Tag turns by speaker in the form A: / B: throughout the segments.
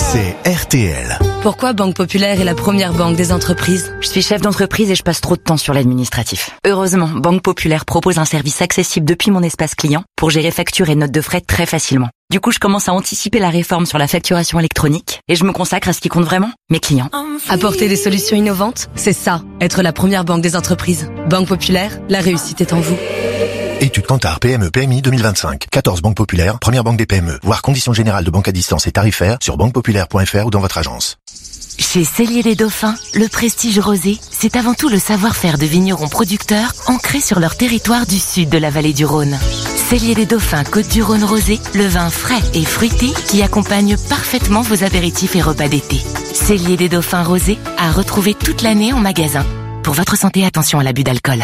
A: c'est RTL.
B: Pourquoi Banque Populaire est la première banque des entreprises ?
C: Je suis chef d'entreprise et je passe trop de temps sur l'administratif. Heureusement, Banque Populaire propose un service accessible depuis mon espace client pour gérer factures et notes de frais très facilement. Du coup, je commence à anticiper la réforme sur la facturation électronique et je me consacre à ce qui compte vraiment, mes clients.
B: Apporter des solutions innovantes, c'est ça, être la première banque des entreprises. Banque Populaire, la réussite est en vous.
A: Étude Kantar PME PMI 2025. 14 banques populaires, première banque des PME. Voir conditions générales de banque à distance et tarifaires sur banquepopulaire.fr ou dans votre agence.
D: Chez Cellier les Dauphins, le prestige rosé, c'est avant tout le savoir-faire de vignerons producteurs ancrés sur leur territoire du sud de la vallée du Rhône. Cellier les Dauphins Côte-du-Rhône rosé, le vin frais et fruité qui accompagne parfaitement vos apéritifs et repas d'été. Cellier les Dauphins rosé à retrouver toute l'année en magasin. Pour votre santé, attention à l'abus d'alcool.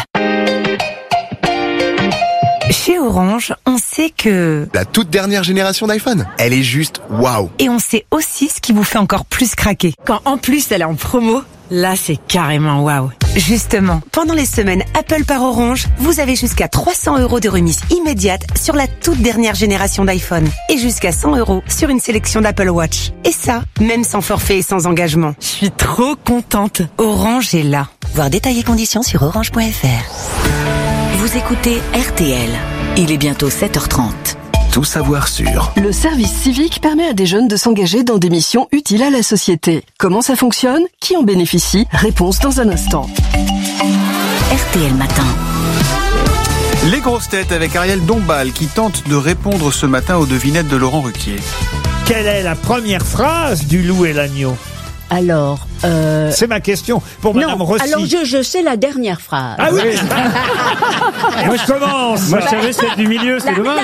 E: Chez Orange, on sait que...
F: La toute dernière génération d'iPhone, elle est juste waouh.
E: Et on sait aussi ce qui vous fait encore plus craquer. Quand en plus elle est en promo, là c'est carrément waouh. Justement, pendant les semaines Apple par Orange, vous avez jusqu'à 300 € de remise immédiate sur la toute dernière génération d'iPhone. Et jusqu'à 100 € sur une sélection d'Apple Watch. Et ça, même sans forfait et sans engagement. Je suis trop contente. Orange est là.
D: Voir détails et conditions sur orange.fr. Vous écoutez RTL. Il est bientôt 7h30.
A: Tout savoir sur.
G: Le service civique permet à des jeunes de s'engager dans des missions utiles à la société. Comment ça fonctionne ? Qui en bénéficie ? Réponse dans un instant.
D: RTL Matin.
H: Les grosses têtes avec Ariel Dombal qui tente de répondre ce matin aux devinettes de Laurent Ruquier.
I: Quelle est la première phrase du Loup et l'agneau ?
J: Alors,
I: c'est ma question pour Madame Rossi.
J: Alors je sais la dernière phrase.
I: Ah oui. Moi je commence.
K: Moi je savais celle du milieu, c'est dommage.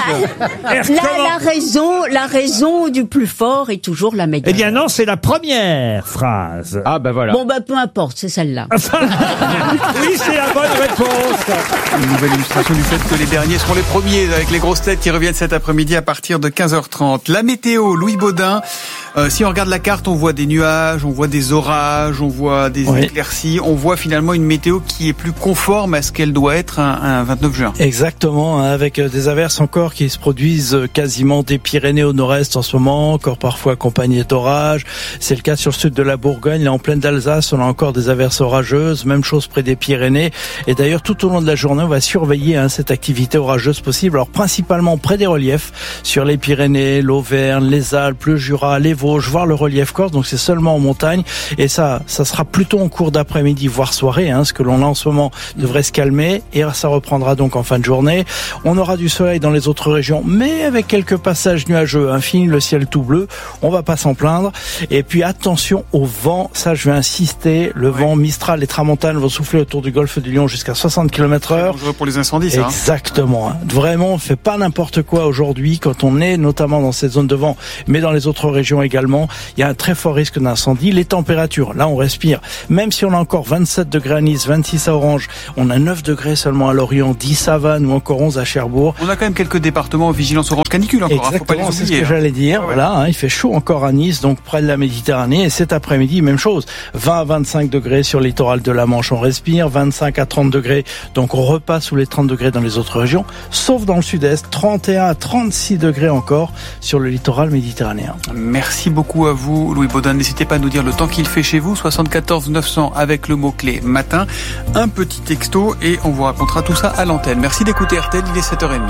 J: La raison du plus fort est toujours la meilleure.
I: Eh bien non, c'est la première phrase.
K: Ah ben voilà.
J: Bon peu importe, c'est celle-là.
I: Oui, c'est la bonne réponse.
H: Une nouvelle illustration du fait que les derniers seront les premiers avec les grosses têtes qui reviennent cet après-midi à partir de 15h30. La météo, Louis Baudin. Si on regarde la carte, on voit des nuages, on voit des orages, on voit des éclaircies, on voit finalement une météo qui est plus conforme à ce qu'elle doit être un 29 juin.
L: Exactement, avec des averses encore qui se produisent quasiment des Pyrénées au nord-est en ce moment, encore parfois accompagnées d'orages. C'est le cas sur le sud de la Bourgogne, là en pleine d'Alsace, on a encore des averses orageuses, même chose près des Pyrénées. Et d'ailleurs, tout au long de la journée, on va surveiller cette activité orageuse possible. Alors principalement près des reliefs, sur les Pyrénées, l'Auvergne, les Alpes, le Jura, les Vosges, voire le relief corse, donc c'est seulement en montagne. Et ça sera plutôt en cours d'après-midi, voire soirée. Ce que l'on a en ce moment devrait se calmer et ça reprendra donc en fin de journée. On aura du soleil dans les autres régions, mais avec quelques passages nuageux. Fini le ciel tout bleu, on va pas s'en plaindre. Et puis attention au vent, ça je vais insister. Le vent Mistral et Tramontane vont souffler autour du golfe du Lion jusqu'à 60 km/h.
H: C'est dangereux pour les incendies, ça.
L: Exactement. Vraiment, on fait pas n'importe quoi aujourd'hui quand on est notamment dans cette zone de vent, mais dans les autres régions également. Il y a un très fort risque d'incendie. Les températures, là on respire. Même si on a encore 27 degrés à Nice, 26 à Orange, on a 9 degrés seulement à Lorient, 10 à Vannes ou encore 11 à Cherbourg.
H: On a quand même quelques départements en vigilance orange canicule encore.
L: Exactement,
H: faut pas les oublier,
L: c'est ce que j'allais dire. Voilà, il fait chaud encore à Nice, donc près de la Méditerranée. Et cet après-midi, même chose. 20 à 25 degrés sur le littoral de la Manche, on respire. 25 à 30 degrés, donc on repasse sous les 30 degrés dans les autres régions, sauf dans le sud-est. 31 à 36 degrés encore sur le littoral méditerranéen.
H: Merci beaucoup à vous, Louis Baudin. N'hésitez pas à nous dire le temps qu'il fait chez vous. 74 900 avec le mot-clé matin. Un petit texto et on vous racontera tout ça à l'antenne. Merci d'écouter RTL, il est 7h30.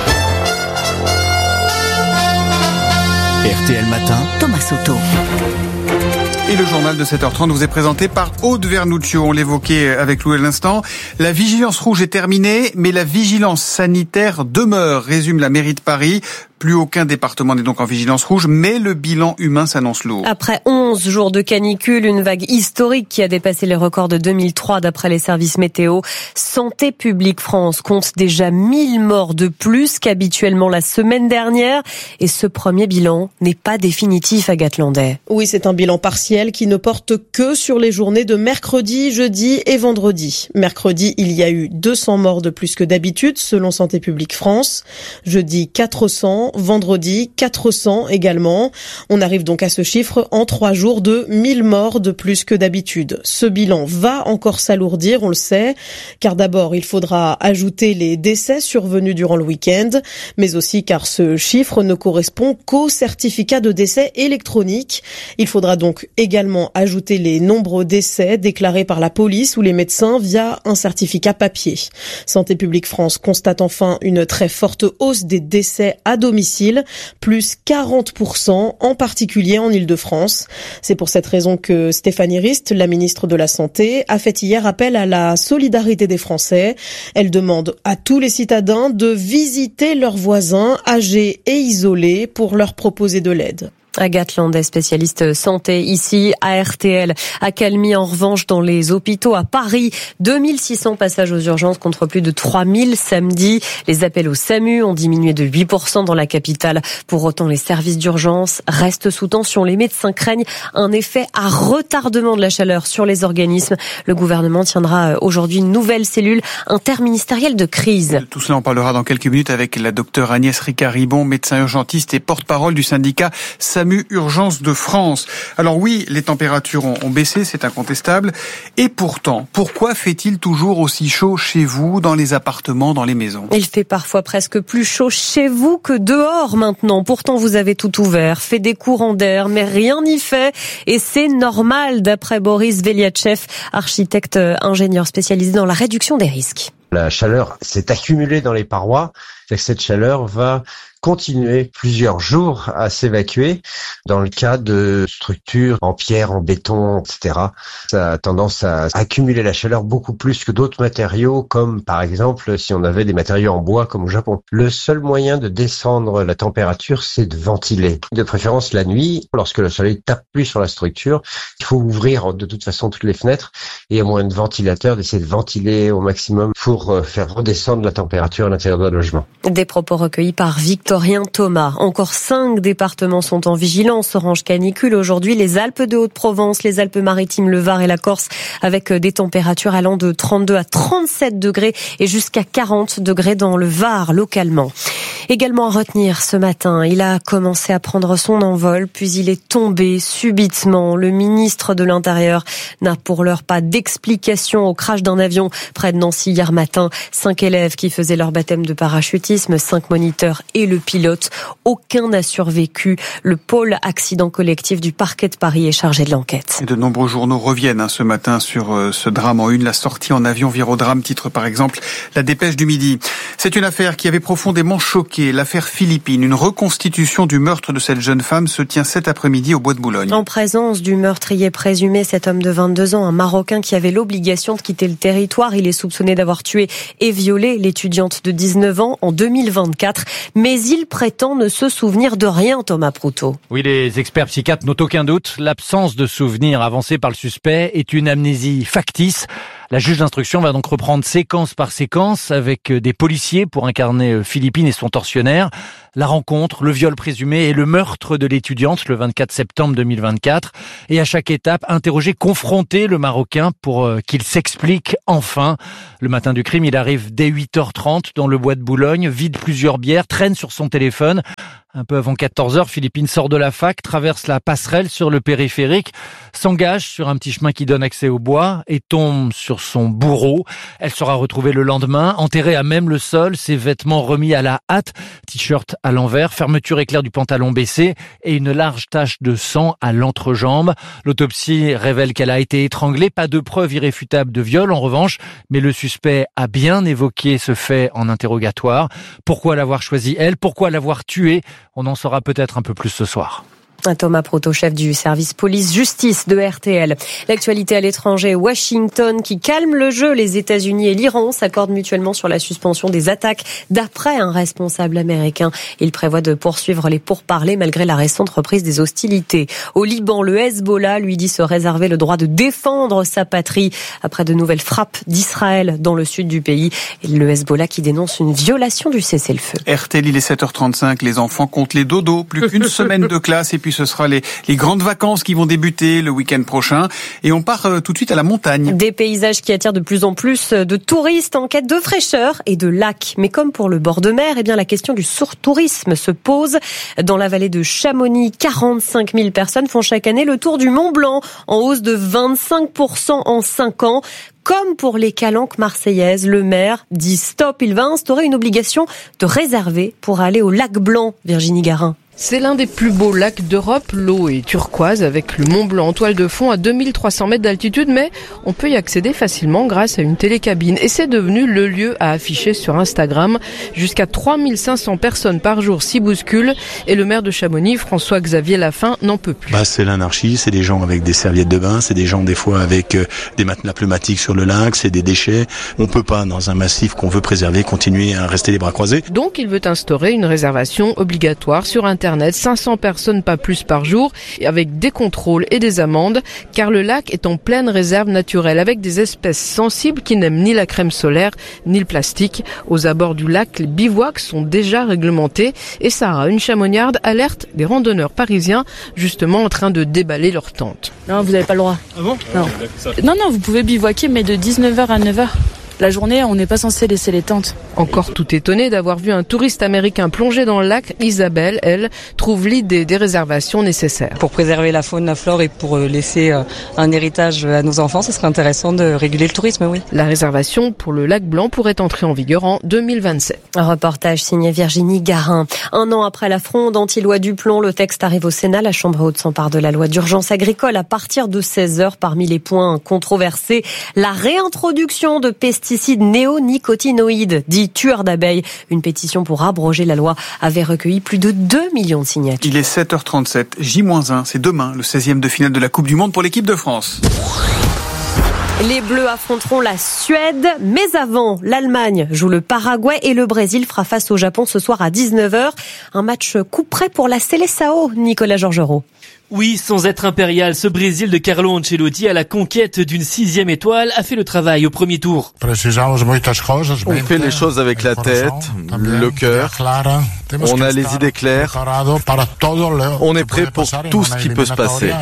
A: RTL Matin.
D: Thomas Soto.
H: Et le journal de 7h30 vous est présenté par Aude Vernuccio. On l'évoquait avec Louis à l'instant. La vigilance rouge est terminée, mais la vigilance sanitaire demeure, résume la mairie de Paris. Plus aucun département n'est donc en vigilance rouge, mais le bilan humain s'annonce lourd.
M: Après 11 jours de canicule, une vague historique qui a dépassé les records de 2003 d'après les services météo. Santé publique France compte déjà 1000 morts de plus qu'habituellement la semaine dernière. Et ce premier bilan n'est pas définitif, Agathe Landais.
N: Oui, c'est un bilan partiel qui ne porte que sur les journées de mercredi, jeudi et vendredi. Mercredi, il y a eu 200 morts de plus que d'habitude, selon Santé publique France. Jeudi, 400. vendredi 400 également. On arrive donc à ce chiffre en 3 jours de 1000 morts de plus que d'habitude. Ce bilan va encore s'alourdir, on le sait, car d'abord il faudra ajouter les décès survenus durant le week-end, mais aussi car ce chiffre ne correspond qu'au certificat de décès électronique. Il faudra donc également ajouter les nombreux décès déclarés par la police ou les médecins via un certificat papier. Santé publique France constate enfin une très forte hausse des décès à domicile, plus 40%, en particulier en Île-de-France. C'est pour cette raison que Stéphanie Rist, la ministre de la Santé, a fait hier appel à la solidarité des Français. Elle demande à tous les citadins de visiter leurs voisins âgés et isolés pour leur proposer de l'aide.
M: Agathe Landais, spécialiste santé ici à RTL. Accalmie en revanche dans les hôpitaux à Paris. 2600 passages aux urgences contre plus de 3000 samedi. Les appels au SAMU ont diminué de 8% dans la capitale. Pour autant, les services d'urgence restent sous tension. Les médecins craignent un effet à retardement de la chaleur sur les organismes. Le gouvernement tiendra aujourd'hui une nouvelle cellule interministérielle de crise.
H: Tout cela, on parlera dans quelques minutes avec la docteure Agnès Ricard-Ribon, médecin urgentiste et porte-parole du syndicat SAMU Urgence de France. Alors oui, les températures ont baissé, c'est incontestable. Et pourtant, pourquoi fait-il toujours aussi chaud chez vous, dans les appartements, dans les maisons ?
M: Il fait parfois presque plus chaud chez vous que dehors maintenant. Pourtant, vous avez tout ouvert, fait des courants d'air, mais rien n'y fait. Et c'est normal, d'après Boris Veliatchev, architecte ingénieur spécialisé dans la réduction des risques.
O: La chaleur s'est accumulée dans les parois, et cette chaleur va continuer plusieurs jours à s'évacuer. Dans le cas de structures en pierre, en béton, etc., ça a tendance à accumuler la chaleur beaucoup plus que d'autres matériaux, comme par exemple si on avait des matériaux en bois comme au Japon. Le seul moyen de descendre la température, c'est de ventiler. De préférence la nuit, lorsque le soleil tape plus sur la structure, il faut ouvrir de toute façon toutes les fenêtres et au moyen de ventilateur, d'essayer de ventiler au maximum pour faire redescendre la température à l'intérieur d'un logement.
M: Des propos recueillis par Victorien Thomas. Encore 5 départements sont en vigilance orange canicule aujourd'hui. Les Alpes de Haute-Provence, les Alpes-Maritimes, le Var et la Corse, avec des températures allant de 32 à 37 degrés et jusqu'à 40 degrés dans le Var localement. Également à retenir ce matin, il a commencé à prendre son envol, puis il est tombé subitement. Le ministre de l'Intérieur n'a pour l'heure pas d'explication au crash d'un avion près de Nancy hier matin. 5 élèves qui faisaient leur baptême de parachutisme, 5 moniteurs et le pilote. Aucun n'a survécu. Le pôle accident collectif du parquet de Paris est chargé de l'enquête.
H: Et de nombreux journaux reviennent ce matin sur ce drame en une. La sortie en avion vire au drame, titre par exemple La Dépêche du Midi. C'est une affaire qui avait profondément choqué. L'affaire Philippine, une reconstitution du meurtre de cette jeune femme se tient cet après-midi au Bois de Boulogne.
M: En présence du meurtrier présumé, cet homme de 22 ans, un Marocain qui avait l'obligation de quitter le territoire. Il est soupçonné d'avoir tué et violé l'étudiante de 19 ans en 2024. Mais il prétend ne se souvenir de rien, Thomas Proutot.
P: Oui, les experts psychiatres n'ont aucun doute. L'absence de souvenirs avancée par le suspect est une amnésie factice. La juge d'instruction va donc reprendre séquence par séquence avec des policiers pour incarner Philippine et son tortionnaire. La rencontre, le viol présumé et le meurtre de l'étudiante le 24 septembre 2024. Et à chaque étape, interroger, confronter le Marocain pour qu'il s'explique enfin. Le matin du crime, il arrive dès 8h30 dans le Bois de Boulogne, vide plusieurs bières, traîne sur son téléphone. Un peu avant 14h, Philippine sort de la fac, traverse la passerelle sur le périphérique, s'engage sur un petit chemin qui donne accès au bois et tombe sur son bourreau. Elle sera retrouvée le lendemain, enterrée à même le sol, ses vêtements remis à la hâte, t-shirt à l'envers, fermeture éclair du pantalon baissé et une large tache de sang à l'entrejambe. L'autopsie révèle qu'elle a été étranglée, pas de preuve irréfutable de viol en revanche, mais le suspect a bien évoqué ce fait en interrogatoire. Pourquoi l'avoir choisi elle? Pourquoi l'avoir tuée? On en saura peut-être un peu plus ce soir.
M: Thomas Proutot, chef du service police-justice de RTL. L'actualité à l'étranger, Washington qui calme le jeu. Les États-Unis et l'Iran s'accordent mutuellement sur la suspension des attaques d'après un responsable américain. Il prévoit de poursuivre les pourparlers malgré la récente reprise des hostilités. Au Liban, le Hezbollah lui dit se réserver le droit de défendre sa patrie après de nouvelles frappes d'Israël dans le sud du pays. Et le Hezbollah qui dénonce une violation du cessez-le-feu.
H: RTL, il est 7h35. Les enfants comptent les dodos. Plus qu'une semaine de classe et puis puis ce sera les grandes vacances qui vont débuter le week-end prochain. Et on part tout de suite à la montagne.
M: Des paysages qui attirent de plus en plus de touristes en quête de fraîcheur et de lacs. Mais comme pour le bord de mer, la question du surtourisme se pose. Dans la vallée de Chamonix, 45 000 personnes font chaque année le tour du Mont Blanc, en hausse de 25% en 5 ans. Comme pour les calanques marseillaises, le maire dit stop. Il va instaurer une obligation de réserver pour aller au lac Blanc. Virginie Garin.
Q: C'est l'un des plus beaux lacs d'Europe. L'eau est turquoise avec le Mont Blanc en toile de fond à 2300 mètres d'altitude, mais on peut y accéder facilement grâce à une télécabine. Et c'est devenu le lieu à afficher sur Instagram. Jusqu'à 3500 personnes par jour s'y bousculent. Et le maire de Chamonix, François-Xavier Lafin, n'en peut plus.
R: C'est l'anarchie, c'est des gens avec des serviettes de bain, c'est des gens des fois avec des matelas pneumatiques sur le lac, c'est des déchets. On peut pas, dans un massif qu'on veut préserver, continuer à rester les bras croisés.
Q: Donc il veut instaurer une réservation obligatoire sur Internet. 500 personnes, pas plus par jour, avec des contrôles et des amendes, car le lac est en pleine réserve naturelle, avec des espèces sensibles qui n'aiment ni la crème solaire, ni le plastique. Aux abords du lac, les bivouacs sont déjà réglementés, et Sarah, une chamoniarde, alerte les randonneurs parisiens, justement en train de déballer leurs tentes.
S: Non, vous n'avez pas le droit.
R: Ah bon?
S: Non, vous pouvez bivouaquer, mais de 19h à 9h. La journée, on n'est pas censé laisser les tentes.
Q: Encore tout étonnée d'avoir vu un touriste américain plonger dans le lac, Isabelle, elle, trouve l'idée des réservations nécessaires.
T: Pour préserver la faune, la flore et pour laisser un héritage à nos enfants, ce serait intéressant de réguler le tourisme, oui.
Q: La réservation pour le lac Blanc pourrait entrer en vigueur en 2027.
M: Un reportage signé Virginie Garin. 1 an après la fronde anti-loi Duplon, le texte arrive au Sénat. La Chambre haute s'empare de la loi d'urgence agricole à partir de 16h. Parmi les points controversés, la réintroduction de pesticides néonicotinoïdes, dits tueurs d'abeilles. Une pétition pour abroger la loi avait recueilli plus de 2 millions de signatures.
H: Il est 7h37, J-1, c'est demain, le 16e de finale de la Coupe du Monde pour l'équipe de France.
M: Les Bleus affronteront la Suède, mais avant, l'Allemagne joue le Paraguay et le Brésil fera face au Japon ce soir à 19h. Un match coup près pour la Seleção, Nicolas Georgerot.
U: Oui, sans être impérial, ce Brésil de Carlo Ancelotti à la conquête d'une 6e étoile a fait le travail au premier tour.
V: On fait les choses avec la tête, le cœur, on a les idées claires, on est prêt pour tout ce qui peut se passer.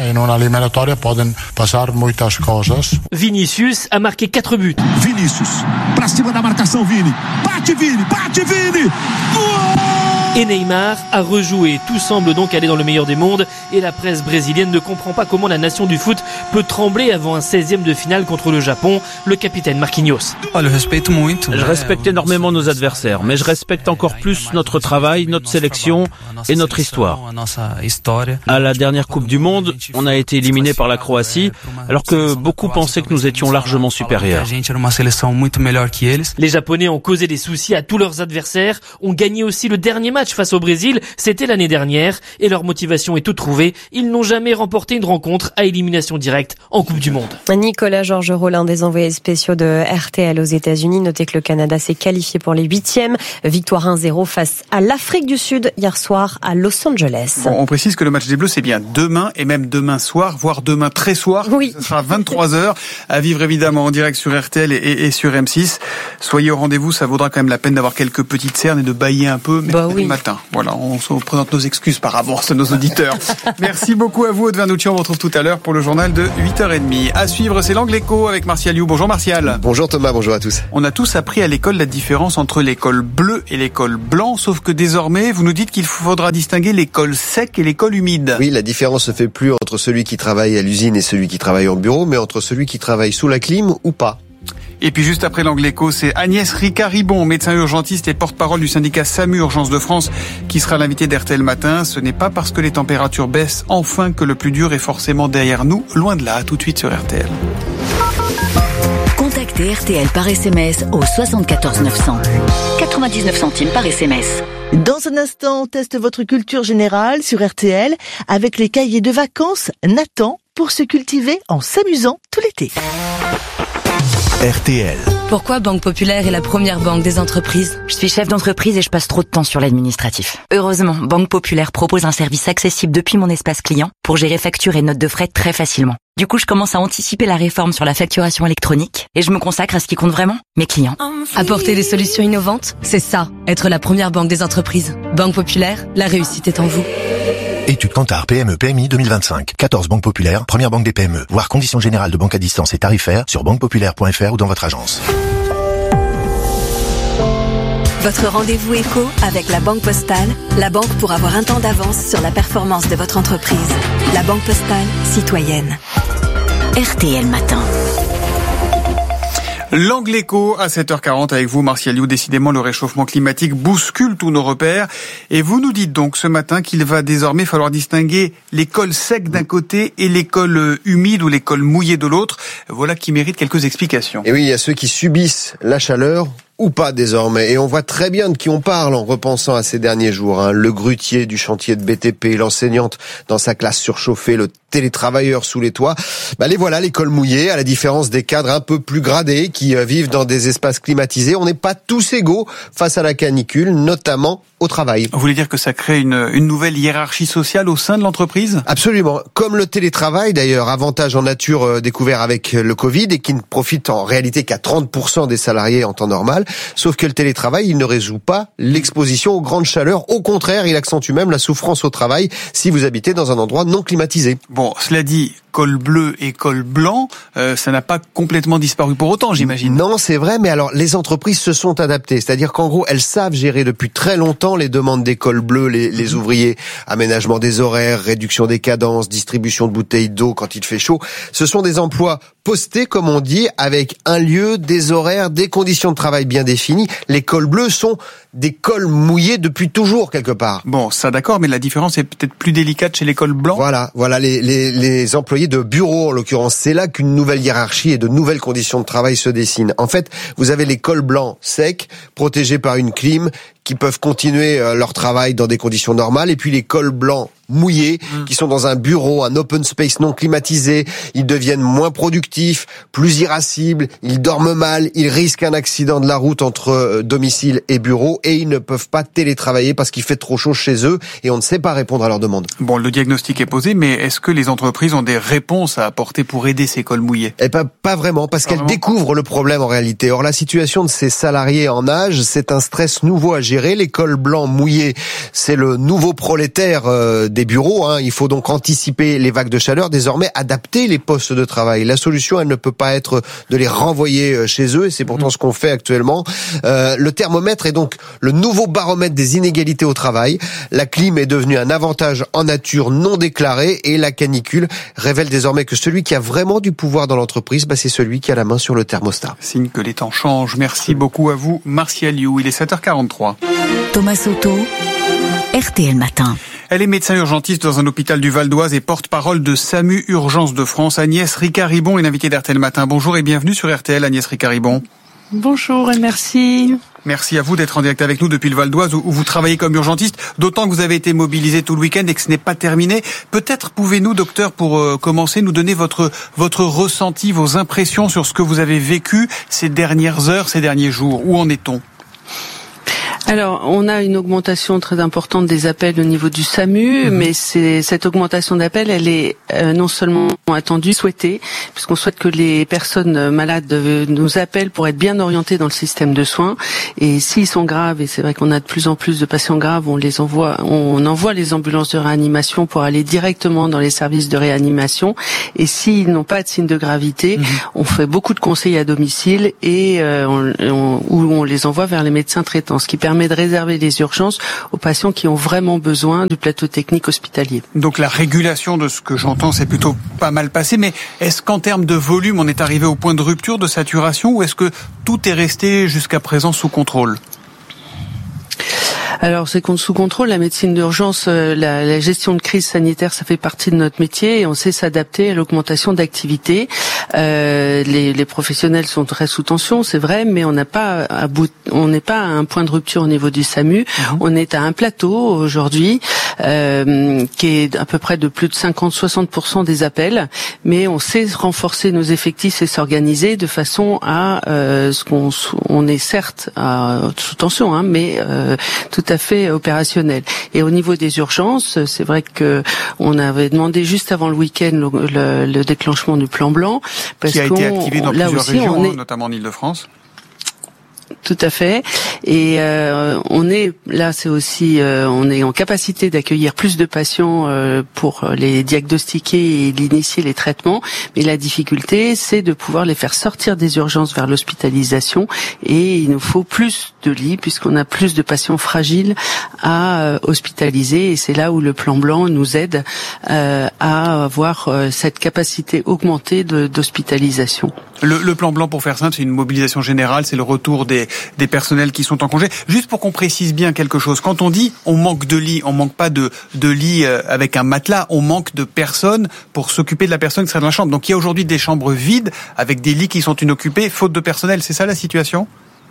U: Vinicius a marqué 4 buts.
W: Vinicius, pra cima da marcação Vini, bate Vini,
U: Et Neymar a rejoué. Tout semble donc aller dans le meilleur des mondes et la presse brésilienne ne comprend pas comment la nation du foot peut trembler avant un 16e de finale contre le Japon. Le capitaine Marquinhos.
X: Je respecte énormément nos adversaires, mais je respecte encore plus notre travail, notre sélection et notre histoire. À la dernière Coupe du Monde, on a été éliminé par la Croatie, alors que beaucoup pensaient que nous étions largement supérieurs.
U: Les Japonais ont causé des soucis à tous leurs adversaires, ont gagné aussi le dernier match face au Brésil, c'était l'année dernière, et leur motivation est toute trouvée. Ils n'ont jamais remporté une rencontre à élimination directe en Coupe du Monde.
M: Nicolas Georgerot, l'un des envoyés spéciaux de RTL aux États-Unis. Notez que le Canada s'est qualifié pour les 8e. Victoire 1-0 face à l'Afrique du Sud hier soir à Los Angeles.
H: Bon, on précise que le match des Bleus, c'est bien demain et même demain soir, voire demain très soir.
M: Oui.
H: Ce sera 23h à vivre évidemment en direct sur RTL et sur M6. Soyez au rendez-vous, ça vaudra quand même la peine d'avoir quelques petites cernes et de bâiller un peu. Mais
M: oui.
H: Matin. Voilà, on se présente nos excuses par avance à nos auditeurs. Merci beaucoup à vous, Aude Vernucci. On vous retrouve tout à l'heure pour le journal de 8h30. À suivre, c'est l'Angle Écho avec Martial You. Bonjour Martial.
F: Bonjour Thomas, bonjour à tous.
H: On a tous appris à l'école la différence entre l'école bleue et l'école blanc, sauf que désormais, vous nous dites qu'il faudra distinguer l'école sec et l'école humide.
F: Oui, la différence se fait plus entre celui qui travaille à l'usine et celui qui travaille en bureau, mais entre celui qui travaille sous la clim ou pas.
H: Et puis juste après l'Angle Écho, c'est Agnès Ricard-Ribon, médecin urgentiste et porte-parole du syndicat SAMU Urgence de France, qui sera l'invité d'RTL Matin. Ce n'est pas parce que les températures baissent enfin que le plus dur est forcément derrière nous. Loin de là, à tout de suite sur RTL.
Y: Contactez RTL par SMS au 74 900. 99 centimes par SMS.
Z: Dans un instant, on teste votre culture générale sur RTL avec les cahiers de vacances Nathan pour se cultiver en s'amusant tout l'été.
A: RTL.
B: Pourquoi Banque Populaire est la première banque des entreprises?
C: Je suis chef d'entreprise et je passe trop de temps sur l'administratif. Heureusement, Banque Populaire propose un service accessible depuis mon espace client pour gérer factures et notes de frais très facilement. Du coup, je commence à anticiper la réforme sur la facturation électronique et je me consacre à ce qui compte vraiment, mes clients.
B: Apporter des solutions innovantes, c'est ça, être la première banque des entreprises. Banque Populaire, la réussite est en vous.
A: Étude Kantar PME PMI 2025. 14 banques populaires, première banque des PME. Voir conditions générales de banque à distance et tarifaires sur banquepopulaire.fr ou dans votre agence.
Y: Votre rendez-vous éco avec la Banque Postale, la banque pour avoir un temps d'avance sur la performance de votre entreprise. La Banque Postale, citoyenne. RTL Matin.
H: L'Angle Éco à 7h40 avec vous, Martial Liu. Décidément, le réchauffement climatique bouscule tous nos repères. Et vous nous dites donc ce matin qu'il va désormais falloir distinguer les cols secs d'un côté et les cols humides ou les cols mouillés de l'autre. Voilà qui mérite quelques explications.
F: Et oui, il y a ceux qui subissent la chaleur ou pas désormais. Et on voit très bien de qui on parle en repensant à ces derniers jours. Le grutier du chantier de BTP, l'enseignante dans sa classe surchauffée, le télétravailleur sous les toits. Les voilà, les cols mouillés, à la différence des cadres un peu plus gradés qui vivent dans des espaces climatisés. On n'est pas tous égaux face à la canicule, notamment au travail.
H: Vous voulez dire que ça crée une nouvelle hiérarchie sociale au sein de l'entreprise ?
F: Absolument. Comme le télétravail d'ailleurs, avantage en nature découvert avec le Covid et qui ne profite en réalité qu'à 30% des salariés en temps normal. Sauf que le télétravail, il ne résout pas l'exposition aux grandes chaleurs. Au contraire, il accentue même la souffrance au travail si vous habitez dans un endroit non climatisé.
H: Bon, cela dit, col bleu et col blanc, ça n'a pas complètement disparu pour autant, j'imagine.
F: Non, c'est vrai, mais alors les entreprises se sont adaptées. C'est-à-dire qu'en gros, elles savent gérer depuis très longtemps les demandes des cols bleus, les ouvriers, aménagement des horaires, réduction des cadences, distribution de bouteilles d'eau quand il fait chaud. Ce sont des emplois postés, comme on dit, avec un lieu, des horaires, des conditions de travail bien définies. Les cols bleus sont des cols mouillés depuis toujours, quelque part.
H: Bon, ça d'accord, mais la différence est peut-être plus délicate chez les cols blancs.
F: Voilà, les employés de bureau, en l'occurrence. C'est là qu'une nouvelle hiérarchie et de nouvelles conditions de travail se dessinent. En fait, vous avez les cols blancs secs, protégés par une clim, qui peuvent continuer leur travail dans des conditions normales, et puis les cols blancs mouillés, qui sont dans un bureau, un open space non climatisé, ils deviennent moins productifs, plus irascibles, ils dorment mal, ils risquent un accident de la route entre domicile et bureau, et ils ne peuvent pas télétravailler parce qu'il fait trop chaud chez eux, et on ne sait pas répondre à leurs demandes.
H: Bon, le diagnostic est posé, mais est-ce que les entreprises ont des réponses à apporter pour aider ces cols mouillés ?
F: Pas vraiment, parce qu'elles découvrent le problème en réalité. Or, la situation de ces salariés en âge, c'est un stress nouveau à gérer. Les cols blancs mouillés, c'est le nouveau prolétaire des bureaux. Il faut donc anticiper les vagues de chaleur, désormais adapter les postes de travail. La solution, elle ne peut pas être de les renvoyer chez eux, et c'est pourtant ce qu'on fait actuellement. Le thermomètre est donc le nouveau baromètre des inégalités au travail. La clim est devenue un avantage en nature non déclaré, et la canicule révèle désormais que celui qui a vraiment du pouvoir dans l'entreprise, c'est celui qui a la main sur le thermostat.
H: Signe que les temps changent. Merci beaucoup à vous, Martial Liu. Il est 7h43.
Y: Thomas Soto, RTL Matin.
H: Elle est médecin urgentiste dans un hôpital du Val d'Oise et porte-parole de SAMU Urgence de France. Agnès Ricard-Ribon est l'invitée d'RTL Matin. Bonjour et bienvenue sur RTL, Agnès Ricard-Ribon.
E: Bonjour et merci.
H: Merci à vous d'être en direct avec nous depuis le Val d'Oise où vous travaillez comme urgentiste, d'autant que vous avez été mobilisé tout le week-end et que ce n'est pas terminé. Peut-être pouvez-nous, docteur, pour commencer, nous donner votre ressenti, vos impressions sur ce que vous avez vécu ces dernières heures, ces derniers jours. Où en est-on ?
E: Alors, on a une augmentation très importante des appels au niveau du SAMU, mais cette augmentation d'appels, elle est non seulement attendue, souhaitée, puisqu'on souhaite que les personnes malades nous appellent pour être bien orientées dans le système de soins. Et s'ils sont graves, et c'est vrai qu'on a de plus en plus de patients graves, on envoie les ambulances de réanimation pour aller directement dans les services de réanimation. Et s'ils n'ont pas de signe de gravité, on fait beaucoup de conseils à domicile et où on les envoie vers les médecins traitants, ce qui permet de réserver les urgences aux patients qui ont vraiment besoin du plateau technique hospitalier.
H: Donc la régulation, de ce que j'entends, c'est plutôt pas mal passé, mais est-ce qu'en termes de volume, on est arrivé au point de rupture, de saturation, ou est-ce que tout est resté jusqu'à présent sous contrôle ?
E: Alors c'est sous contrôle, la médecine d'urgence, la gestion de crise sanitaire, ça fait partie de notre métier et on sait s'adapter à l'augmentation d'activité. Les professionnels sont très sous tension, c'est vrai, mais on n'est pas à un point de rupture au niveau du SAMU. On est à un plateau aujourd'hui qui est à peu près de plus de 50-60% des appels, mais on sait renforcer nos effectifs et s'organiser de façon à on est certes sous tension, mais tout à fait opérationnel. Et au niveau des urgences, c'est vrai que on avait demandé juste avant le week-end le déclenchement du plan blanc, parce
H: qui a été activé dans plusieurs régions, notamment en Île-de-France.
E: Tout à fait. Et on est là, c'est aussi on est en capacité d'accueillir plus de patients pour les diagnostiquer et d'initier les traitements. Mais la difficulté, c'est de pouvoir les faire sortir des urgences vers l'hospitalisation. Et il nous faut plus de lits puisqu'on a plus de patients fragiles à hospitaliser. Et c'est là où le plan blanc nous aide à avoir cette capacité augmentée d'hospitalisation.
H: Le plan blanc, pour faire simple, c'est une mobilisation générale, c'est le retour des personnels qui sont en congé. Juste pour qu'on précise bien quelque chose, quand on dit on manque de lits, on manque pas de lits avec un matelas, on manque de personnes pour s'occuper de la personne qui sera dans la chambre. Donc il y a aujourd'hui des chambres vides avec des lits qui sont inoccupés, faute de personnel. C'est ça la situation ?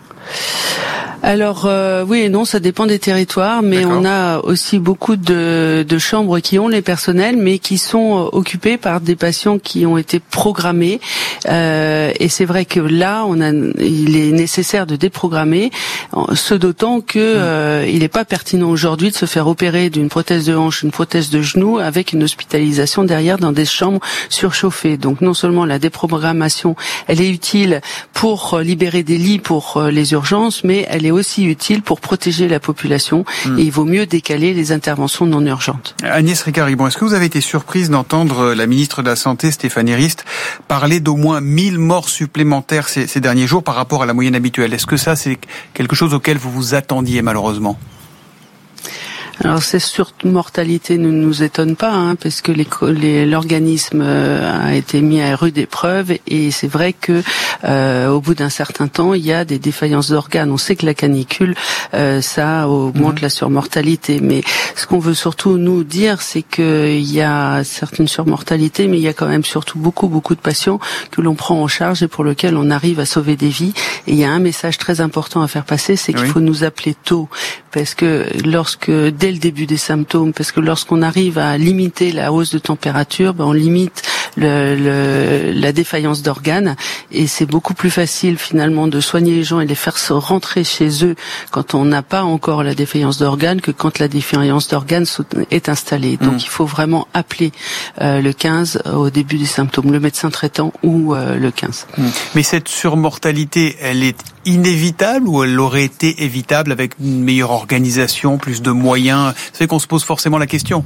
E: Alors oui et non, ça dépend des territoires, mais on a aussi beaucoup de chambres qui ont les personnels, mais qui sont occupées par des patients qui ont été programmés. Et c'est vrai que là, il est nécessaire de déprogrammer, ce d'autant que il n'est pas pertinent aujourd'hui de se faire opérer d'une prothèse de hanche, une prothèse de genou, avec une hospitalisation derrière dans des chambres surchauffées. Donc non seulement la déprogrammation, elle est utile pour libérer des lits pour les urgences, mais elle est aussi utile pour protéger la population et il vaut mieux décaler les interventions non urgentes.
H: Agnès Ricard-Ribon, est-ce que vous avez été surprise d'entendre la ministre de la Santé, Stéphanie Rist, parler d'au moins 1000 morts supplémentaires ces derniers jours par rapport à la moyenne habituelle ? Est-ce que ça, c'est quelque chose auquel vous vous attendiez malheureusement ?
E: Alors cette surmortalité ne nous étonne pas, parce que l'organisme a été mis à rude épreuve et c'est vrai que au bout d'un certain temps, il y a des défaillances d'organes. On sait que la canicule, ça augmente la surmortalité, mais ce qu'on veut surtout nous dire, c'est qu'il y a certaines surmortalités, mais il y a quand même surtout beaucoup de patients que l'on prend en charge et pour lesquels on arrive à sauver des vies. Et il y a un message très important à faire passer, c'est qu'il faut nous appeler tôt, parce que dès le début des symptômes, parce que lorsqu'on arrive à limiter la hausse de température, on limite la défaillance d'organes et c'est beaucoup plus facile finalement de soigner les gens et les faire se rentrer chez eux quand on n'a pas encore la défaillance d'organes que quand la défaillance d'organes est installée. Donc il faut vraiment appeler le 15 au début des symptômes, le médecin traitant ou le 15.
H: Mais cette surmortalité, elle est inévitable ou elle aurait été évitable avec une meilleure organisation, plus de moyens ? C'est qu'on se pose forcément la question.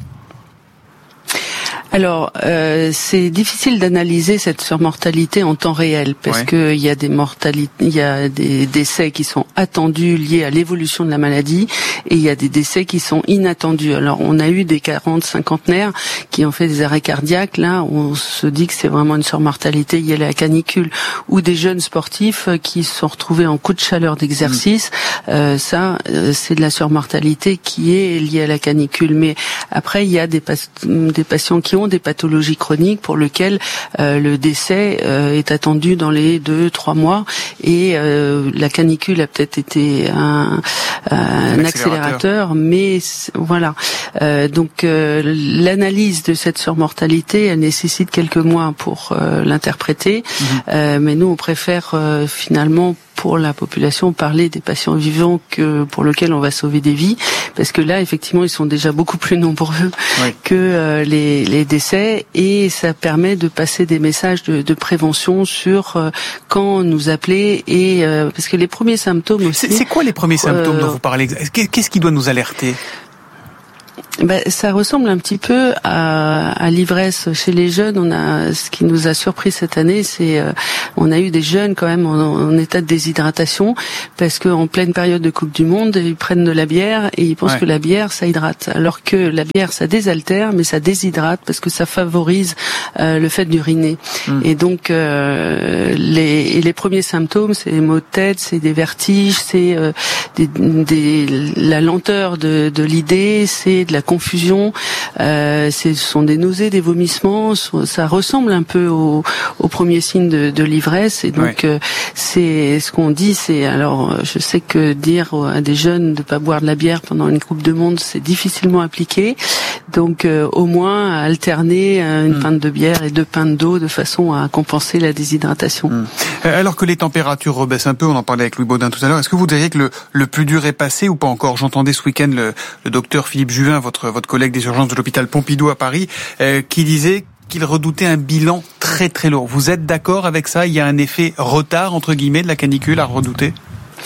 E: Alors, c'est difficile d'analyser cette surmortalité en temps réel parce que il y a des décès qui sont attendus liés à l'évolution de la maladie et il y a des décès qui sont inattendus. Alors, on a eu des 40-50naires qui ont fait des arrêts cardiaques. Là, on se dit que c'est vraiment une surmortalité liée à la canicule ou des jeunes sportifs qui se sont retrouvés en coup de chaleur d'exercice. Ça, c'est de la surmortalité qui est liée à la canicule. Mais après, il y a des patients qui ont des pathologies chroniques pour lesquelles le décès est attendu dans les 2-3 mois et la canicule a peut-être été un accélérateur, mais voilà. Donc l'analyse de cette surmortalité, elle nécessite quelques mois pour l'interpréter, mais nous on préfère finalement pour la population parler des patients vivants que pour lesquels on va sauver des vies, parce que là effectivement ils sont déjà beaucoup plus nombreux que les décès et ça permet de passer des messages de prévention sur quand nous appeler et parce que les premiers symptômes aussi.
H: C'est quoi les premiers symptômes dont vous parlez ? Qu'est-ce qui doit nous alerter ?
E: Ça ressemble un petit peu à l'ivresse chez les jeunes. Ce qui nous a surpris cette année, c'est on a eu des jeunes quand même en état de déshydratation parce que en pleine période de Coupe du Monde, ils prennent de la bière et ils pensent que la bière ça hydrate, alors que la bière ça désaltère, mais ça déshydrate parce que ça favorise le fait d'uriner. Et donc les premiers symptômes, c'est des maux de tête, c'est des vertiges, c'est la lenteur de l'idée, c'est de la confusion, ce sont des nausées, des vomissements, ça ressemble un peu aux premiers signes de l'ivresse et donc c'est ce qu'on dit, c'est alors je sais que dire à des jeunes de pas boire de la bière pendant une Coupe du Monde, c'est difficilement appliqué, donc au moins alterner une pinte de bière et 2 pintes d'eau de façon à compenser la déshydratation.
H: Alors que les températures rebaissent un peu, on en parlait avec Louis Baudin tout à l'heure, est-ce que vous diriez que le plus dur est passé ou pas encore ? J'entendais ce week-end le docteur Philippe Juvin, votre collègue des urgences de l'hôpital Pompidou à Paris, qui disait qu'il redoutait un bilan très très lourd. Vous êtes d'accord avec ça ? Il y a un effet retard, entre guillemets, de la canicule à redouter ?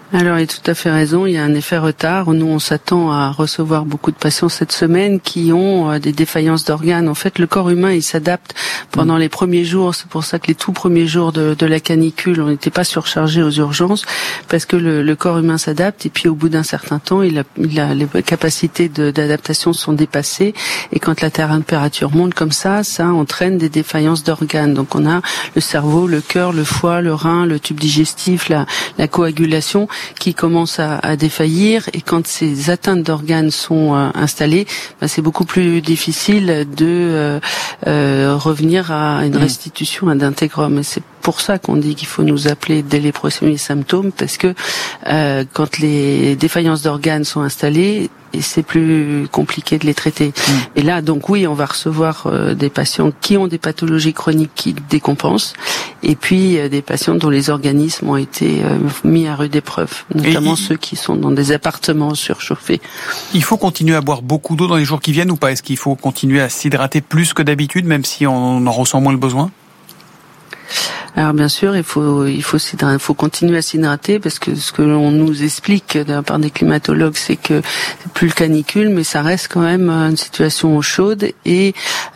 E: Alors, il a tout à fait raison, il y a un effet retard. Nous, on s'attend à recevoir beaucoup de patients cette semaine qui ont des défaillances d'organes. En fait, le corps humain, il s'adapte pendant les premiers jours. C'est pour ça que les tout premiers jours de la canicule, on n'était pas surchargé aux urgences, parce que le corps humain s'adapte, et puis au bout d'un certain temps, il a les capacités d'adaptation sont dépassées, et quand la température monte comme ça entraîne des défaillances d'organes. Donc on a le cerveau, le cœur, le foie, le rein, le tube digestif, la coagulation qui commence à défaillir, et quand ces atteintes d'organes sont installées, c'est beaucoup plus difficile de revenir à une restitution, à d'intégrum. Et c'est pour ça qu'on dit qu'il faut nous appeler dès les premiers symptômes, parce que quand les défaillances d'organes sont installées, et c'est plus compliqué de les traiter. Et là, donc oui, on va recevoir des patients qui ont des pathologies chroniques qui décompensent, et puis des patients dont les organismes ont été mis à rude épreuve, notamment ceux qui sont dans des appartements surchauffés. Il faut continuer à boire beaucoup d'eau dans les jours qui viennent ou pas? Est-ce qu'il faut continuer à s'hydrater plus que d'habitude, même si on en ressent moins le besoin? Alors bien sûr, il faut continuer à s'hydrater, parce que ce que l'on nous explique de la part des climatologues, c'est que c'est plus le canicule, mais ça reste quand même une situation chaude, et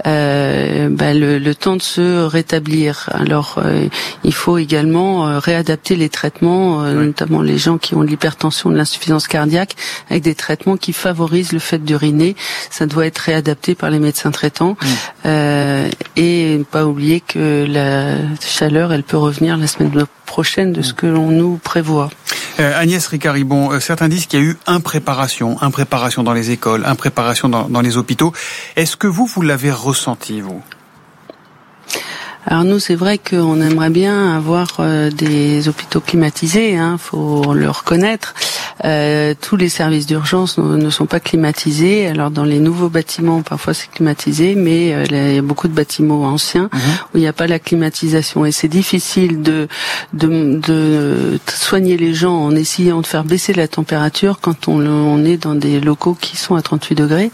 E: le temps de se rétablir. Alors il faut également réadapter les traitements, notamment les gens qui ont de l'hypertension, de l'insuffisance cardiaque, avec des traitements qui favorisent le fait d'uriner. Ça doit être réadapté par les médecins traitants, et pas oublier que la chaleur, elle peut revenir la semaine prochaine de ce que l'on nous prévoit. Agnès Ricard-Ribon, certains disent qu'il y a eu impréparation dans les écoles, impréparation dans les hôpitaux. Est-ce que vous l'avez ressenti, vous ? Alors nous, c'est vrai qu'on aimerait bien avoir des hôpitaux climatisés, faut le reconnaître. Tous les services d'urgence ne sont pas climatisés. Alors dans les nouveaux bâtiments, parfois c'est climatisé, mais il y a beaucoup de bâtiments anciens où il n'y a pas la climatisation, et c'est difficile de soigner les gens en essayant de faire baisser la température quand on est dans des locaux qui sont à 38 degrés.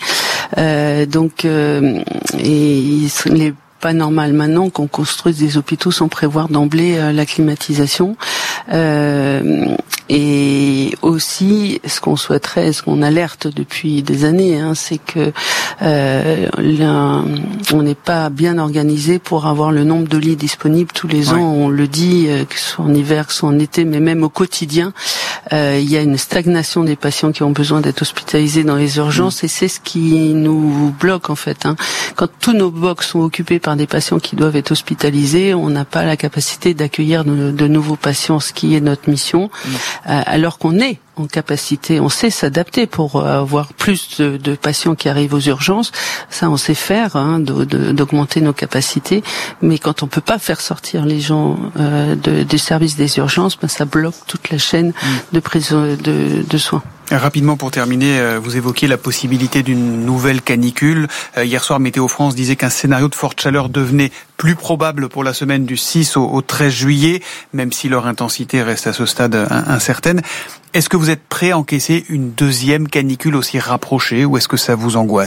E: Il est pas normal maintenant qu'on construise des hôpitaux sans prévoir d'emblée la climatisation. Et aussi, ce qu'on souhaiterait, ce qu'on alerte depuis des années, c'est que on n'est pas bien organisé pour avoir le nombre de lits disponibles tous les ans. On le dit, que ce soit en hiver, que ce soit en été, mais même au quotidien, il y a une stagnation des patients qui ont besoin d'être hospitalisés dans les urgences, et c'est ce qui nous bloque en fait. Quand tous nos box sont occupés par des patients qui doivent être hospitalisés, on n'a pas la capacité d'accueillir de nouveaux patients, ce qui est notre mission. Alors qu'on est en capacité, on sait s'adapter pour avoir plus de patients qui arrivent aux urgences. Ça, on sait faire, d'augmenter nos capacités. Mais quand on peut pas faire sortir les gens des services des urgences, ça bloque toute la chaîne de prise de soins. Rapidement pour terminer, vous évoquiez la possibilité d'une nouvelle canicule. Hier soir, Météo France disait qu'un scénario de forte chaleur devenait plus probable pour la semaine du 6 au 13 juillet, même si leur intensité reste à ce stade incertaine. Est-ce que vous êtes prêt à encaisser une deuxième canicule aussi rapprochée, ou est-ce que ça vous angoisse ?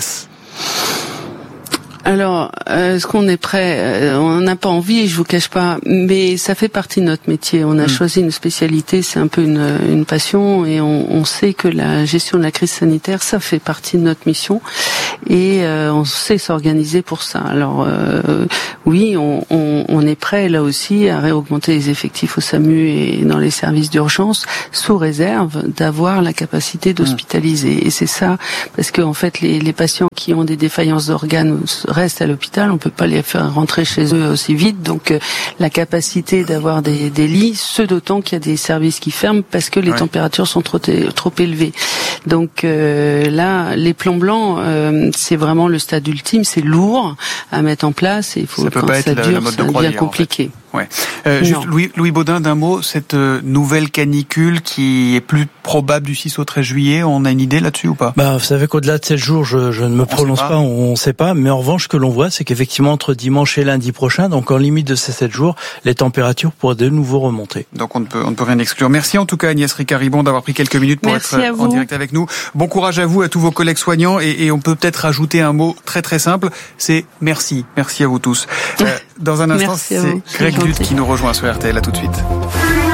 E: Alors, est-ce qu'on est prêt ? On n'a pas envie, je vous cache pas, mais ça fait partie de notre métier. On a choisi une spécialité, c'est un peu une passion, et on sait que la gestion de la crise sanitaire, ça fait partie de notre mission, et on sait s'organiser pour ça. Alors, oui, on est prêt là aussi à réaugmenter les effectifs au SAMU et dans les services d'urgence, sous réserve d'avoir la capacité d'hospitaliser. Et c'est ça, parce que en fait, les patients qui ont des défaillances d'organes restent à l'hôpital, on peut pas les faire rentrer chez eux aussi vite, donc la capacité d'avoir des lits, ce d'autant qu'il y a des services qui ferment parce que les températures sont trop élevées. Donc là, les plans blancs, c'est vraiment le stade ultime, c'est lourd à mettre en place, et il faut, quand ça dure, ça devient compliqué. Ouais. Juste Louis Baudin, d'un mot, cette nouvelle canicule qui est plus probable du 6 au 13 juillet, on a une idée là-dessus ou pas ?
D: Vous savez qu'au-delà de 7 jours, je ne me prononce pas, on ne sait pas, mais en revanche, ce que l'on voit, c'est qu'effectivement, entre dimanche et lundi prochain, donc en limite de ces 7 jours, les températures pourraient de nouveau remonter. Donc on ne peut rien exclure. Merci en tout cas Agnès Ricard-Ribon d'avoir pris quelques minutes pour être en direct avec nous. Bon courage à vous, à tous vos collègues soignants, et on peut peut-être rajouter un mot très très simple, c'est merci. Merci à vous tous. Dans un instant, c'est Greg Dut qui nous rejoint sur RTL. À tout de suite.